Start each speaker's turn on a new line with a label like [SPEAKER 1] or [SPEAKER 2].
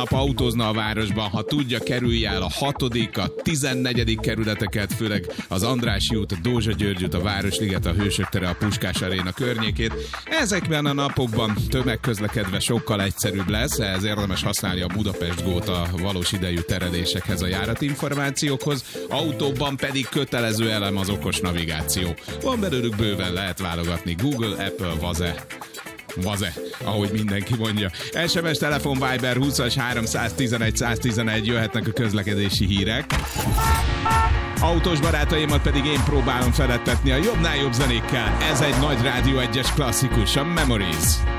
[SPEAKER 1] nap autózna a városban, ha tudja, kerülje el a 6., a 14. kerületeket, főleg az Andrássy út, a Dózsa György út, a Városliget, a Hősök tere, a Puskás Aréna környékét. Ezekben a napokban tömegközlekedve sokkal egyszerűbb lesz, ehhez érdemes használni a Budapest Go-t a valós idejű terelésekhez, a járatinformációkhoz, autóban pedig kötelező elem az okos navigáció. Van belőlük bőven, lehet válogatni: Google, Apple, Vaze, ahogy mindenki mondja. SMS, telefon, Viber 20-as 311 111, jöhetnek a közlekedési hírek. Autós barátaimat pedig én próbálom felettetni a jobbnál jobb zenékkel. Ez egy nagy Rádió 1-es klasszikus, a Memories.